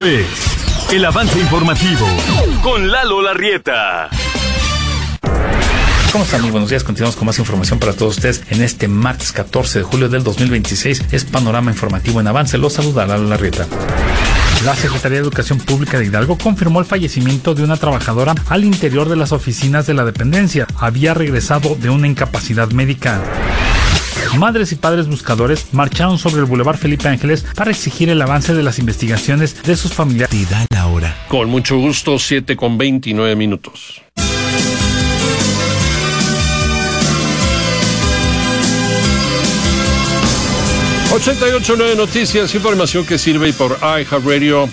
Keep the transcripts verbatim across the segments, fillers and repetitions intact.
es el avance informativo con Lalo Larrieta. ¿Cómo están? Muy buenos días. Continuamos con más información para todos ustedes en este martes catorce de julio del dos mil veintiséis. Es Panorama Informativo en Avance. Los saluda Lalo Larrieta. La Secretaría de Educación Pública de Hidalgo confirmó el fallecimiento de una trabajadora al interior de las oficinas de la dependencia. Había regresado de una incapacidad médica. Madres y padres buscadores marcharon sobre el Boulevard Felipe Ángeles para exigir el avance de las investigaciones de sus familiares. Te da la hora. Con mucho gusto, siete con veintinueve minutos. ochenta y ocho punto nueve Noticias, información que sirve y por iHeartRadio.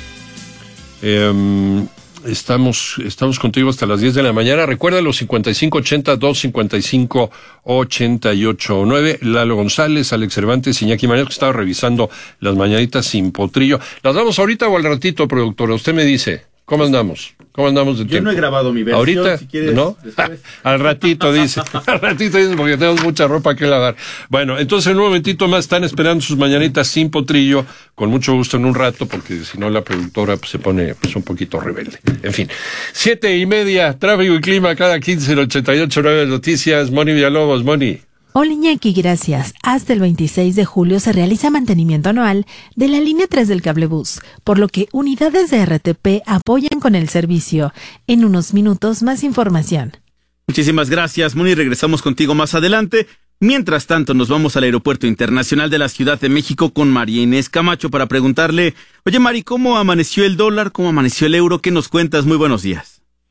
Eh, estamos, estamos contigo hasta las diez de la mañana. Recuerda los cincuenta y cinco ochenta, dos cincuenta y cinco ochenta y ocho nueve. Lalo González, Alex Cervantes, Iñaki Manejo, que estaba revisando las mañanitas sin potrillo. ¿Las damos ahorita o al ratito, productora? Usted me dice. ¿Cómo andamos? ¿Cómo andamos de Yo tiempo? no he grabado mi versión. ¿Ahorita? Si quieres, ¿no? Al ratito, dice. Al ratito, dice, porque tenemos mucha ropa que lavar. Bueno, entonces en un momentito más están esperando sus mañanitas sin potrillo. Con mucho gusto en un rato, porque si no la productora pues, se pone pues, un poquito rebelde. En fin. Siete y media, tráfico y clima cada quince en ochenta y ocho punto nueve Noticias. Moni Villalobos, Moni. Hola Iñaki, gracias. Hasta el veintiséis de julio se realiza mantenimiento anual de la línea tres del cablebús, por lo que unidades de R T P apoyan con el servicio. En unos minutos más información. Muchísimas gracias, Moni. Regresamos contigo más adelante. Mientras tanto, nos vamos al Aeropuerto Internacional de la Ciudad de México con María Inés Camacho para preguntarle, oye Mari, ¿cómo amaneció el dólar? ¿Cómo amaneció el euro? ¿Qué nos cuentas? Muy buenos días.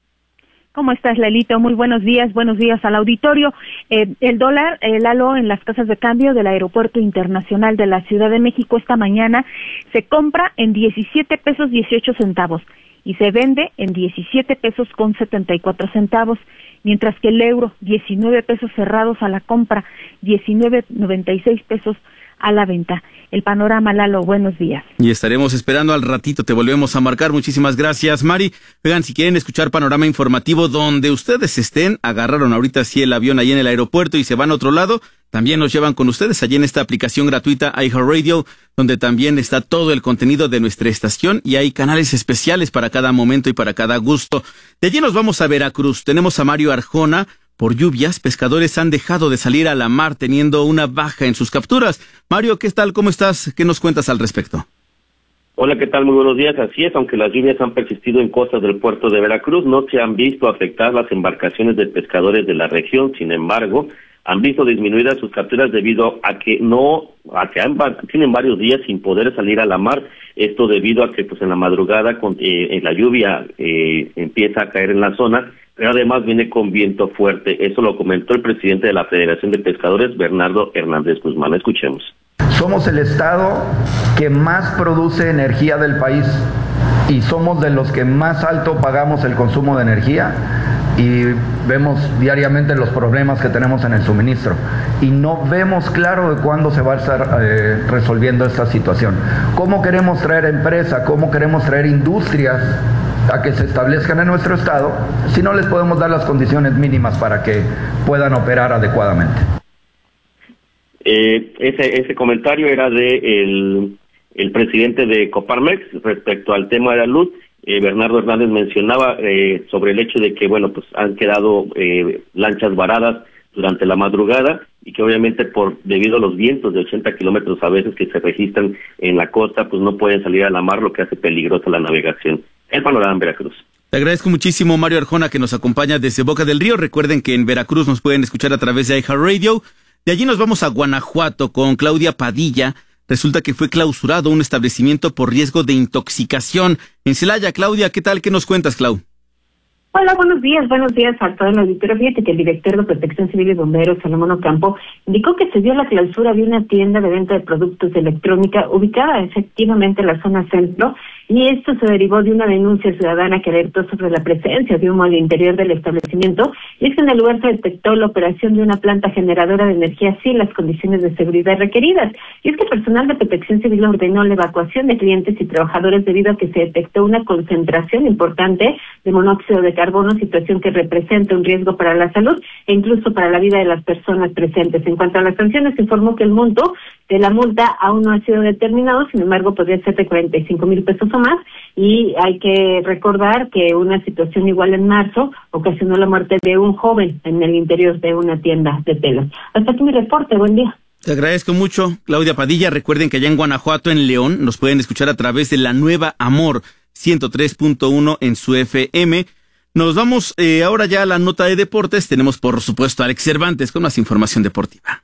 ¿Cómo estás, Lalito? Muy buenos días, buenos días al auditorio. Eh, el dólar, eh, Lalo, en las casas de cambio del Aeropuerto Internacional de la Ciudad de México esta mañana se compra en diecisiete pesos dieciocho centavos y se vende en diecisiete pesos con setenta y cuatro centavos, mientras que el euro, diecinueve pesos cerrados a la compra, diecinueve noventa y seis pesos a la venta. El panorama, Lalo, buenos días. Y estaremos esperando al ratito, te volvemos a marcar. Muchísimas gracias, Mari. Oigan, si quieren escuchar Panorama Informativo donde ustedes estén, agarraron ahorita sí el avión ahí en el aeropuerto y se van a otro lado, también nos llevan con ustedes allí en esta aplicación gratuita iHeartRadio, donde también está todo el contenido de nuestra estación y hay canales especiales para cada momento y para cada gusto. De allí nos vamos a Veracruz. Tenemos a Mario Arjona. Por lluvias, pescadores han dejado de salir a la mar teniendo una baja en sus capturas. Mario, ¿qué tal? ¿Cómo estás? ¿Qué nos cuentas al respecto? Hola, ¿qué tal? Muy buenos días. Así es, aunque las lluvias han persistido en costas del puerto de Veracruz, no se han visto afectar las embarcaciones de pescadores de la región. Sin embargo, han visto disminuidas sus capturas debido a que no, a que han, tienen varios días sin poder salir a la mar. Esto debido a que, pues, en la madrugada, con, eh, en la lluvia eh, empieza a caer en la zona, pero además viene con viento fuerte. Eso lo comentó el presidente de la Federación de Pescadores, Bernardo Hernández Guzmán. Escuchemos. Somos el estado que más produce energía del país y somos de los que más alto pagamos el consumo de energía y vemos diariamente los problemas que tenemos en el suministro y no vemos claro de cuándo se va a estar eh, resolviendo esta situación. ¿Cómo queremos traer empresa? ¿Cómo queremos traer industrias a que se establezcan en nuestro estado si no les podemos dar las condiciones mínimas para que puedan operar adecuadamente? Eh, ese ese comentario era de el, el presidente de Coparmex respecto al tema de la luz. Eh, Bernardo Hernández mencionaba eh, sobre el hecho de que, bueno, pues han quedado eh, lanchas varadas durante la madrugada y que obviamente por debido a los vientos de ochenta kilómetros a veces que se registran en la costa, pues no pueden salir a la mar, lo que hace peligrosa la navegación. El panorama en Veracruz. Te agradezco muchísimo, Mario Arjona, que nos acompaña desde Boca del Río. Recuerden que en Veracruz nos pueden escuchar a través de iHeartRadio. De allí nos vamos a Guanajuato con Claudia Padilla. Resulta que fue clausurado un establecimiento por riesgo de intoxicación. En Celaya, Claudia, ¿qué tal? ¿Qué nos cuentas, Clau? Hola, buenos días, buenos días a todo el auditorio. Fíjate que el director de Protección Civil y Bomberos, Salomón Ocampo, indicó que se dio la clausura de una tienda de venta de productos de electrónica ubicada efectivamente en la zona centro, y esto se derivó de una denuncia ciudadana que alertó sobre la presencia de humo al interior del establecimiento, y es que en el lugar se detectó la operación de una planta generadora de energía sin las condiciones de seguridad requeridas. Y es que personal de Protección Civil ordenó la evacuación de clientes y trabajadores debido a que se detectó una concentración importante de monóxido de carbono, situación que representa un riesgo para la salud e incluso para la vida de las personas presentes. En cuanto a las sanciones, se informó que el monto de la multa aún no ha sido determinado, sin embargo podría ser de cuarenta y cinco mil pesos o más, y hay que recordar que una situación igual en marzo ocasionó la muerte de un joven en el interior de una tienda de telas. Hasta aquí mi reporte, buen día. Te agradezco mucho, Claudia Padilla. Recuerden que allá en Guanajuato, en León, nos pueden escuchar a través de la nueva Amor ciento tres punto uno en su F M. Nos vamos eh, ahora ya a la nota de deportes. Tenemos, por supuesto, a Alex Cervantes con más información deportiva.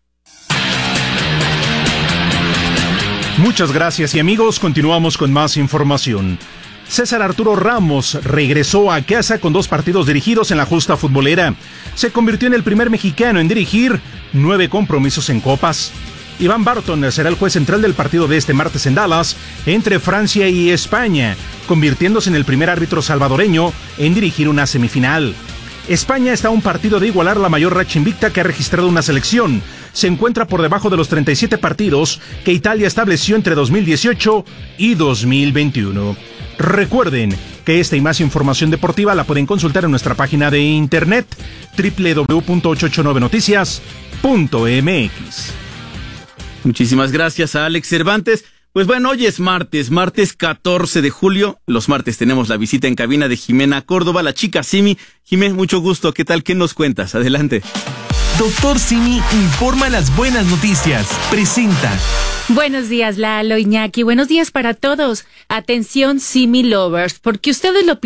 Muchas gracias y amigos, continuamos con más información. César Arturo Ramos regresó a casa con dos partidos dirigidos en la justa futbolera. Se convirtió en el primer mexicano en dirigir nueve compromisos en copas. Iván Barton será el juez central del partido de este martes en Dallas entre Francia y España, convirtiéndose en el primer árbitro salvadoreño en dirigir una semifinal. España está a un partido de igualar la mayor racha invicta que ha registrado una selección. Se encuentra por debajo de los treinta y siete partidos que Italia estableció entre dos mil dieciocho y dos mil veintiuno. Recuerden que esta y más información deportiva la pueden consultar en nuestra página de internet doble u doble u doble u punto ochocientos ochenta y nueve noticias punto m x. Muchísimas gracias a Alex Cervantes. Pues bueno, hoy es martes, martes catorce de julio. Los martes tenemos la visita en cabina de Jimena Córdoba, la chica Simi. Jimé, mucho gusto. ¿Qué tal? ¿Qué nos cuentas? Adelante. Doctor Simi informa las buenas noticias. Presenta. Buenos días, Lalo, Iñaki. Buenos días para todos. Atención, Simi Lovers, porque ustedes lo